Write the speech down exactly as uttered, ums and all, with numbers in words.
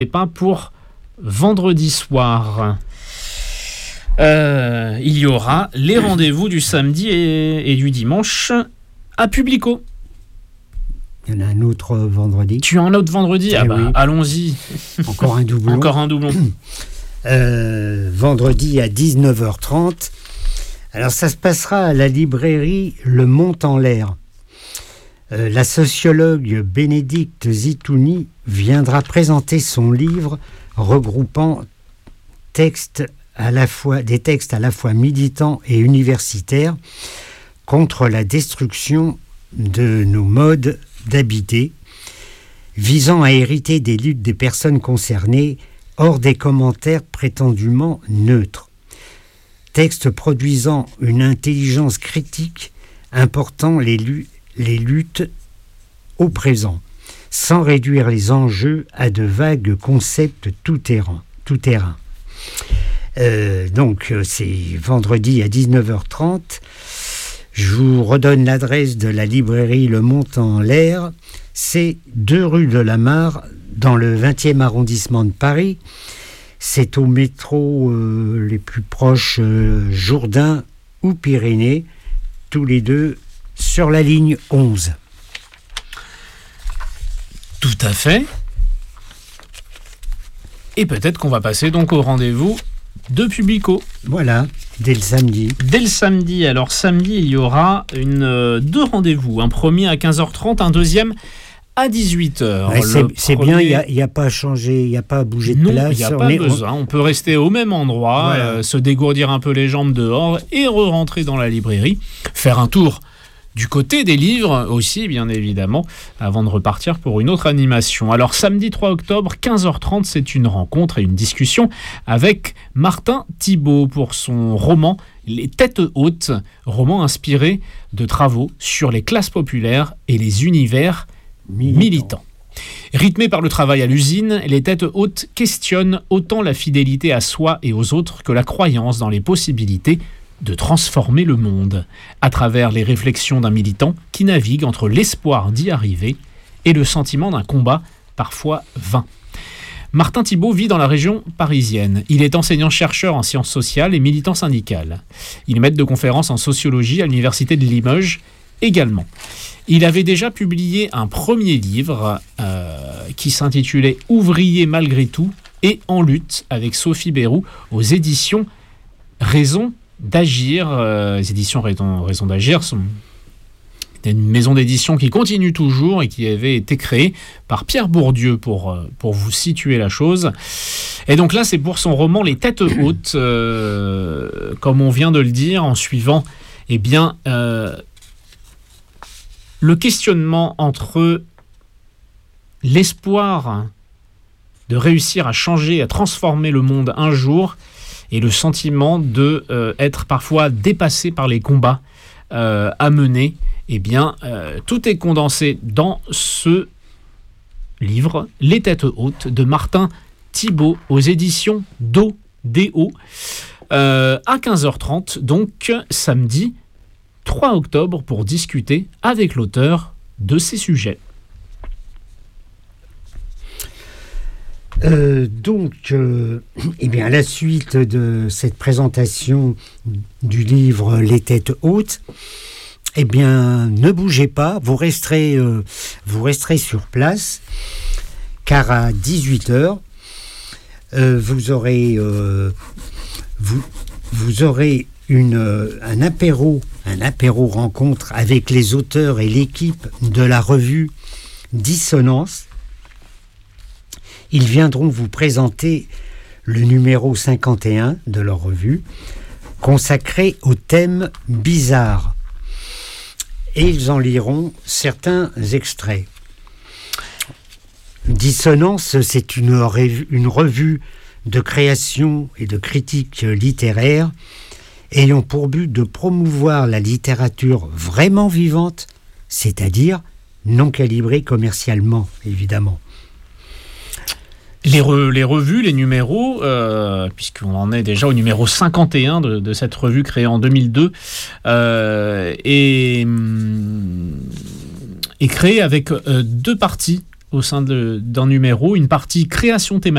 et pas pour vendredi soir. Euh, il y aura les rendez-vous du samedi et, et du dimanche à Publico. Il y en a un autre vendredi. Tu as un autre vendredi ? Eh Ah bah, oui. allons-y. Encore un doublon. Encore un doublon. Euh, vendredi à dix-neuf heures trente. Alors ça se passera à la librairie Le Mont en l'air. Euh, la sociologue Bénédicte Zitouni viendra présenter son livre regroupant textes à la fois, des textes à la fois militants et universitaires contre la destruction de nos modes d'habiter, visant à hériter des luttes des personnes concernées hors des commentaires prétendument neutres. Texte produisant une intelligence critique important les, lu- les luttes au présent, sans réduire les enjeux à de vagues concepts tout-terrain. tout-terrain. Euh, donc, c'est vendredi à dix-neuf heures trente. Je vous redonne l'adresse de la librairie Le Mont en l'air. C'est deux rue de la Mare, dans le vingtième arrondissement de Paris. C'est au métro euh, les plus proches, euh, Jourdain ou Pyrénées, tous les deux sur la ligne onze. Tout à fait. Et peut-être qu'on va passer donc au rendez-vous de Publico. Voilà, dès le samedi. Dès le samedi. Alors samedi, il y aura une, euh, deux rendez-vous. Un premier à quinze heures trente, un deuxième à dix-huit heures. Ouais, c'est, c'est premier... bien, il n'y a, a pas à changer, il n'y a pas à bouger de non, place. il n'y a on pas est, besoin. On... on peut rester au même endroit, voilà. euh, se dégourdir un peu les jambes dehors et re-rentrer dans la librairie, faire un tour du côté des livres aussi, bien évidemment, avant de repartir pour une autre animation. Alors, samedi trois octobre, quinze heures trente, c'est une rencontre et une discussion avec Martin Thibault pour son roman « Les Têtes Hautes », roman inspiré de travaux sur les classes populaires et les univers militants. militants. Rythmé par le travail à l'usine, Les Têtes Hautes questionnent autant la fidélité à soi et aux autres que la croyance dans les possibilités de transformer le monde, à travers les réflexions d'un militant qui navigue entre l'espoir d'y arriver et le sentiment d'un combat parfois vain. Martin Thibault vit dans la région parisienne. Il est enseignant-chercheur en sciences sociales et militant syndical. Il est maître de conférences en sociologie à l'université de Limoges également. Il avait déjà publié un premier livre euh, qui s'intitulait « Ouvrier malgré tout » et « En lutte » avec Sophie Bérou aux éditions Raison d'agir. Euh, les éditions Raison, Raison d'agir sont une maison d'édition qui continue toujours et qui avait été créée par Pierre Bourdieu pour, pour vous situer la chose. Et donc là, c'est pour son roman Les Têtes Hautes, euh, comme on vient de le dire, en suivant eh bien, euh, le questionnement entre l'espoir de réussir à changer, à transformer le monde un jour, et le sentiment de euh, être parfois dépassé par les combats euh, à mener. Eh bien, euh, tout est condensé dans ce livre, Les Têtes Hautes, de Martin Thibault, aux éditions Do, D O, euh, à quinze heures trente, donc samedi trois octobre, pour discuter avec l'auteur de ces sujets. Euh, donc, euh, eh bien, à la suite de cette présentation du livre Les Têtes Hautes, eh bien, ne bougez pas, vous resterez, euh, vous resterez sur place, car à dix-huit heures, euh, vous aurez, euh, vous, vous aurez une, euh, un apéro, un apéro rencontre avec les auteurs et l'équipe de la revue Dissonance. Ils viendront vous présenter le numéro cinquante et un de leur revue, consacré au thème bizarre. Et ils en liront certains extraits. Dissonance, c'est une revue, une revue de création et de critique littéraire ayant pour but de promouvoir la littérature vraiment vivante, c'est-à-dire non calibrée commercialement, évidemment. Les, re, les revues, les numéros, euh, puisqu'on en est déjà au numéro cinquante et un de, de cette revue créée en deux mille deux, euh, et, et créée avec euh, deux parties. au sein de- d'un numéro, une partie création thématique